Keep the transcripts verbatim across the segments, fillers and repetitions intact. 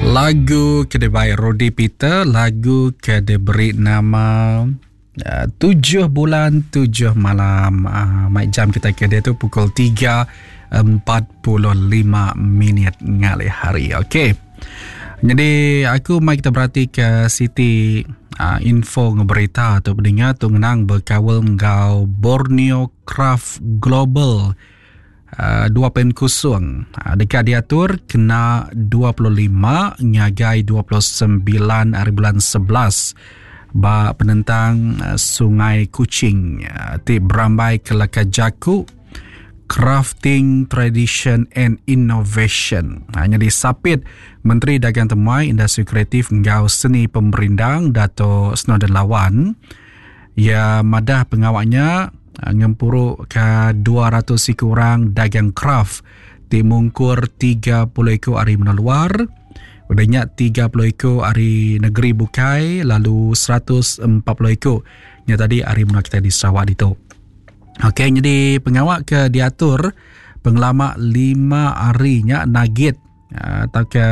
Lagu kedai Rodi Peter, lagu ke diberi nama uh, tujuh bulan tujuh malam. Uh, Mic jam kita ke dia tu pukul tiga empat puluh lima minit ngali hari. Okey. Jadi aku mai kita berhati ke Siti uh, info ngeberita atau pendengar tu ngenang berkawal ngau Borneo Craft Global uh, dua pen kusung uh, dekat diatur kena dua puluh lima nyagai dua puluh sembilan hari bulan sebelas ba penentang uh, Sungai Kuching uh, ti berambai ke Lakajaku Crafting Tradition and Innovation. Hanya disapit Menteri Dagang Temuai Industri Kreatif ngau Seni Pemerindang Dato' Snowden Lawan. Ya madah pengawaknya ngempuru ke dua ratus kurang dagang craft di mungkur tiga puluh ekor hari menaluar. Udahnya tiga puluh ekor hari negeri bukai, lalu seratus empat puluh ekor nya tadi hari menua kita di Sarawak itu. Okey, jadi pengawak ke diatur pengelama lima harinya nugget atau ke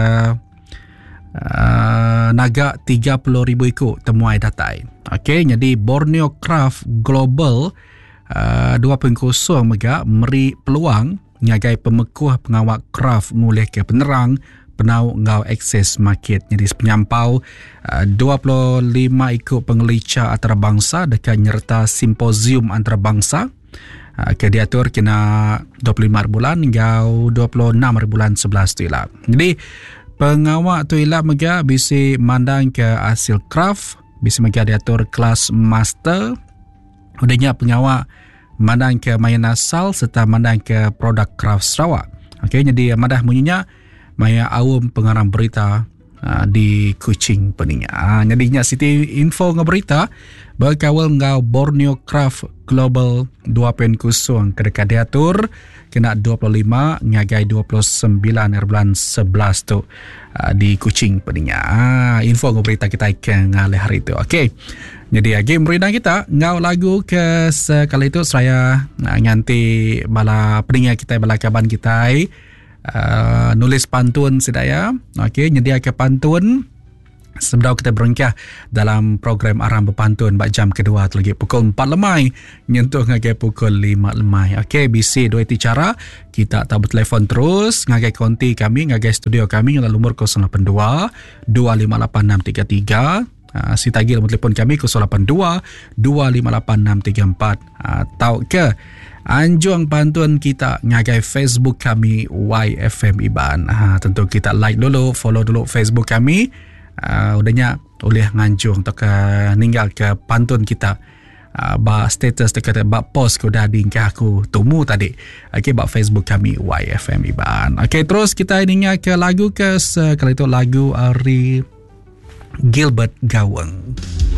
uh, naga tiga puluh ribu ekor temuai datai. Okey, jadi Borneo Craft Global uh, dua pengkosong mega meri peluang nyagai pemekuh pengawak craft ngulih ke penerang penau ngau akses market. Jadi penyampau uh, dua puluh lima ekor pengelica antarabangsa dekat nyerta simposium antarabangsa uh, ke diatur kena dua puluh lima bulan hingga dua puluh enam bulan sebelas tu ilah. Jadi pengawak tu ilah mega bisa mandang ke hasil craft, bisa mega diatur kelas master. Udahnya pengawak mandang ke main asal serta mandang ke produk craft Sarawak. Okey, jadi madah munyinya Maya awam pengarang berita uh, di Kuching pening. Uh, jadinya Siti info ngeberita berkawal ngau Borneo Craft Global dua pen kusung kedekat diatur kena dua puluh lima ngagai dua puluh sembilan bulan sebelas tu uh, di Kuching pening. Uh, info ngeberita kita ikan ngalih hari itu. Okey. Jadi lagi merindang kita ngau lagu ke sekali itu saya uh, nganti bala pening kita bala kaban kita Uh, nulis pantun sedaya. Okey, nyedia ke pantun sebelum kita berengkah dalam program Aram Berpantun bak jam kedua lagi pukul empat lemai nyentuh ngagai pukul lima lemai. Okey, bisi dua itu cara kita tak bertelefon terus ngagai konti kami ngagai studio kami lalu umur kosong lapan dua dua lima lapan enam tiga tiga. Uh, si tagi nombor telefon kami kosong lapan dua dua lima lapan enam tiga empat. Uh, tahu ke anjuang pantun kita ngagai Facebook kami Y F M Iban. Ha, tentu kita like dulu, follow dulu Facebook kami. Uh, udahnya boleh nganjung atau ke ninggal ke pantun kita. Uh, ba status dekat ba post ko dah di aku temu tadi. Okey, ba Facebook kami Y F M Iban. Okey, terus kita ingat ke lagu ke sekali itu lagu Ari Gilbert Gawang.